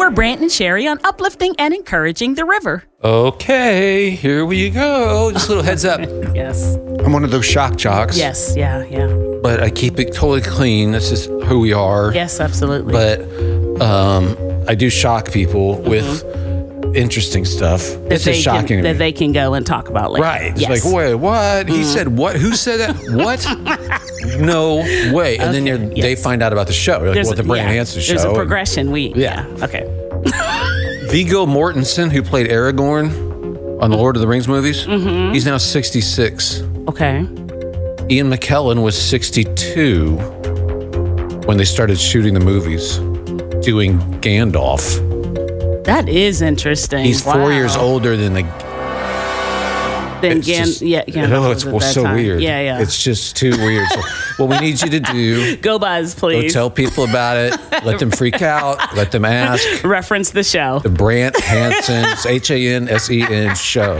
We're Brant and Sherry on uplifting and encouraging the river. Okay, here we go. Just a little heads up. Yes. I'm one of those shock jocks. Yes, yeah. But I keep it totally clean. This is who we are. Yes, absolutely. But I do shock people with interesting stuff. This is shocking. That they can go and talk about later. Right. It's like, wait, what? He said what? Who said that? What? No way. And then they find out about the show. Like, the Brant Hansen show. There's a progression. Okay. Viggo Mortensen, who played Aragorn on the Lord of the Rings movies, he's now 66. Okay. Ian McKellen was 62 when they started shooting the movies, doing Gandalf. That is interesting. He's 4 years older than the... Gandalf it's so weird. Yeah. It's just too weird. So what we need you to do... Go buzz, please. Go tell people about it. Let them freak out. Let them ask. Reference the show. The Brant Hansen's Hansen show.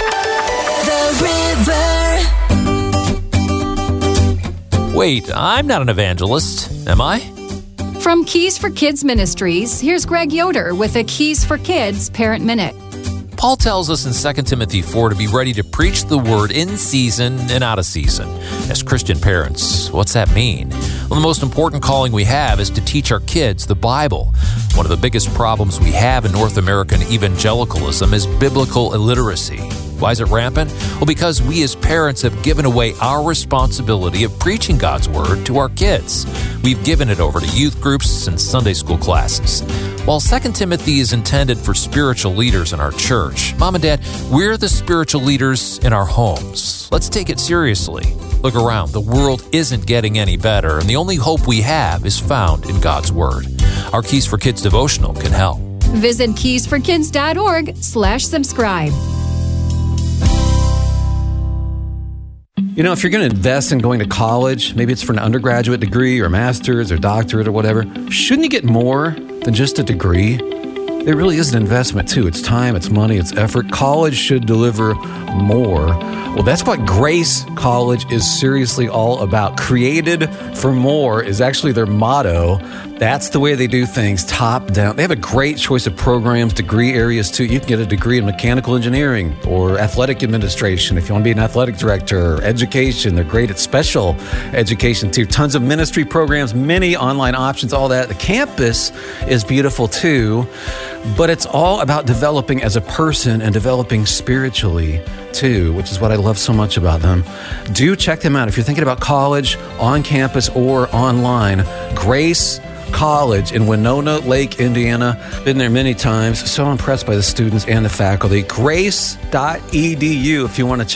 The River. Wait, I'm not an evangelist, am I? From Keys for Kids Ministries, here's Greg Yoder with a Keys for Kids Parent Minute. Paul tells us in 2 Timothy 4 to be ready to preach the word in season and out of season. As Christian parents, what's that mean? Well, the most important calling we have is to teach our kids the Bible. One of the biggest problems we have in North American evangelicalism is biblical illiteracy. Why is it rampant? Well, because we as parents have given away our responsibility of preaching God's Word to our kids. We've given it over to youth groups and Sunday school classes. While 2 Timothy is intended for spiritual leaders in our church, Mom and Dad, we're the spiritual leaders in our homes. Let's take it seriously. Look around. The world isn't getting any better, and the only hope we have is found in God's Word. Our Keys for Kids devotional can help. Visit keysforkids.org/subscribe. You know, if you're going to invest in going to college, maybe it's for an undergraduate degree or a master's or doctorate or whatever, shouldn't you get more than just a degree? It really is an investment, too. It's time, it's money, it's effort. College should deliver more. Well, that's what Grace College is seriously all about. Created for more is actually their motto. That's the way they do things, top down. They have a great choice of programs, degree areas, too. You can get a degree in mechanical engineering or athletic administration if you want to be an athletic director, or education. They're great at special education, too. Tons of ministry programs, many online options, all that. The campus is beautiful, too. But it's all about developing as a person and developing spiritually, too, which is what I love so much about them. Do check them out if you're thinking about college, on campus, or online. Grace College in Winona Lake, Indiana. Been there many times. So impressed by the students and the faculty. Grace.edu if you want to check